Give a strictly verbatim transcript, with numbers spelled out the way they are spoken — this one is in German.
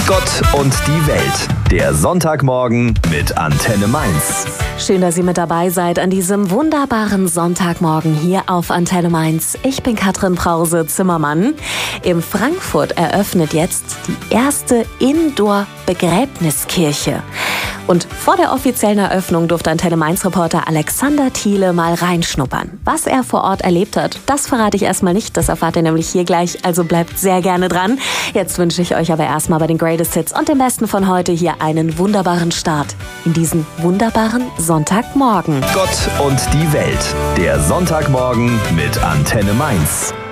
Gott und die Welt, der Sonntagmorgen mit Antenne Mainz. Schön, dass ihr mit dabei seid an diesem wunderbaren Sonntagmorgen hier auf Antenne Mainz. Ich bin Katrin Brause-Zimmermann. In Frankfurt eröffnet jetzt die erste Indoor-Begräbniskirche. Und vor der offiziellen Eröffnung durfte Antenne Mainz-Reporter Alexander Thiele mal reinschnuppern. Was er vor Ort erlebt hat, das verrate ich erstmal nicht. Das erfahrt ihr nämlich hier gleich, also bleibt sehr gerne dran. Jetzt wünsche ich euch aber erstmal bei den Greatest Hits und dem Besten von heute hier einen wunderbaren Start in diesen wunderbaren Sonntagmorgen. Gott und die Welt, der Sonntagmorgen mit Antenne Mainz.